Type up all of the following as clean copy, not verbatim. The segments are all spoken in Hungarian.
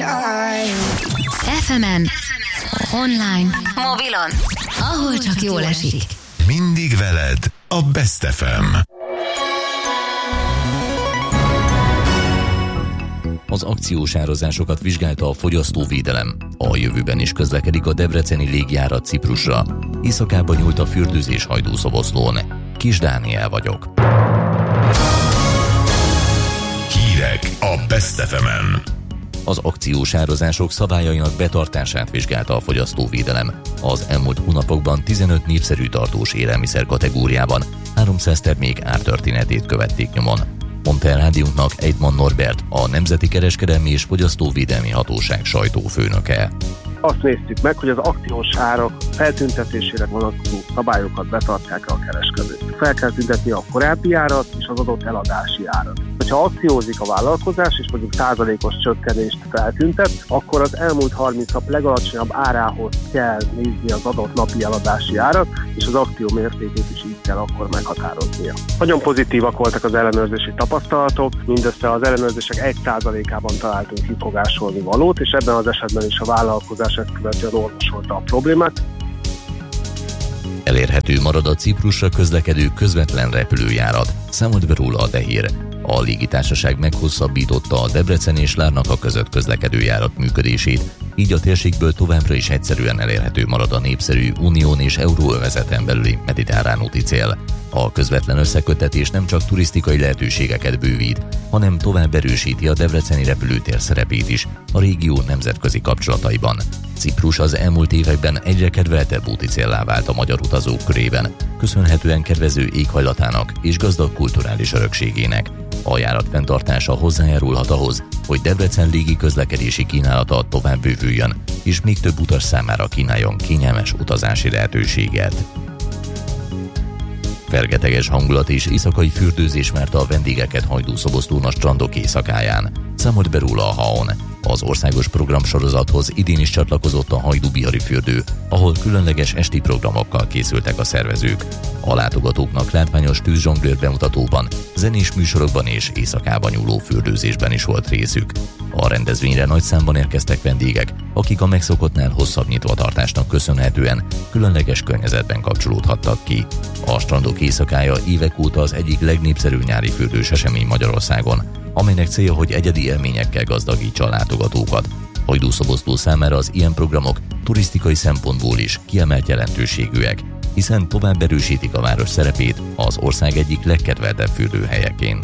FM-en, online, mobilon, ahol csak jól esik. Mindig veled a Best FM. Az akciós árazásokat vizsgálta a fogyasztóvédelem. A jövőben is közlekedik a debreceni légjárat Ciprusra. Éjszakába nyúlt a fürdőzés Hajdúszoboszlón. Kis Dániel vagyok. Hírek a Best FM-en. Az akciós árazások szabályainak betartását vizsgálta a fogyasztóvédelem. Az elmúlt hónapokban 15 népszerű tartós élelmiszer kategóriában 300 termék ártörténetét követték nyomon. Mondta el rádiónknak Eidman Norbert, a Nemzeti Kereskedelmi és Fogyasztóvédelmi Hatóság sajtófőnöke. Azt néztük meg, hogy az akciós árak feltüntetésére vonatkozó szabályokat betartják a kereskedők. Fel kell tüntetni a korábbi árat és az adott eladási árat. Ha akciózik a vállalkozás, és mondjuk százalékos csökkenést feltüntet, akkor az elmúlt 30 nap legalacsonyabb árához kell nézni az adott napi eladási árat, és az akció mértékét is így kell akkor meghatároznia. Nagyon pozitívak voltak az ellenőrzési tapasztalatok, mindössze az ellenőrzések 1%-ában találtunk kifogásolni valót, és ebben az esetben is a vállalkozás ezt követően orvosolta a problémát. Elérhető marad a Ciprusra közlekedő közvetlen repülőjárat, számolt be róla a Dehír. A légitársaság meghosszabbította a Debrecen és Larnaka között közlekedő járat működését, így a térségből továbbra is egyszerűen elérhető marad a népszerű unión és euróövezeten belüli mediterrán úti cél. A közvetlen összeköttetés nem csak turisztikai lehetőségeket bővít, hanem tovább erősíti a debreceni repülőtér szerepét is a régió nemzetközi kapcsolataiban. Ciprus az elmúlt években egyre kedveltebb úti céllá vált a magyar utazók körében, köszönhetően kedvező éghajlatának és gazdag kulturális örökségének. A járat fenntartása hozzájárulhat ahhoz, hogy Debrecen légi közlekedési kínálata tovább bővüljön, és még több utas számára kínáljon kényelmes utazási lehetőséget. Fergeteges hangulat és éjszakai fürdőzés várta a vendégeket Hajdúszoboszlón a strandok éjszakáján, számolt be róla a Haon. Az országos programsorozathoz idén is csatlakozott a Hajdú-Bihari fürdő, ahol különleges esti programokkal készültek a szervezők. A látogatóknak látványos tűzzsonglőr bemutatóban, zenés műsorokban és éjszakában nyúló fürdőzésben is volt részük. A rendezvényre nagy számban érkeztek vendégek, akik a megszokottnál hosszabb nyitvatartásnak köszönhetően különleges környezetben kapcsolódhattak ki. A strandok éjszakája évek óta az egyik legnépszerűbb nyári fürdős esemény Magyarországon, amelynek célja, hogy egyedi élményekkel gazdagítsa a látogatókat. Hajdúszoboszló számára az ilyen programok turisztikai szempontból is kiemelt jelentőségűek, hiszen tovább erősítik a város szerepét az ország egyik legkedveltebb fürdőhelyeként.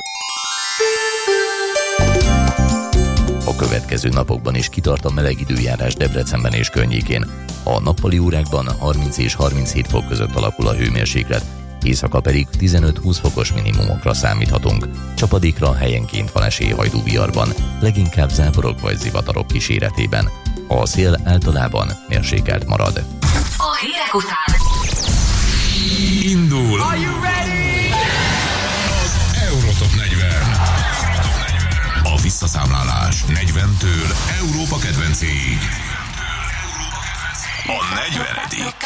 A következő napokban is kitart a meleg időjárás Debrecenben és környékén. A nappali órákban 30 és 37 fok között alakul a hőmérséklet, éjszaka pedig 15-20 fokos minimumokra számíthatunk. Csapadékra helyenként van esély Hajdú-Biharban, leginkább záporok vagy zivatarok kíséretében. A szél általában mérsékelt marad. A hírek után Indul az Eurotop 40. A visszaszámlálás 40-től Európa kedvencéig. A 40.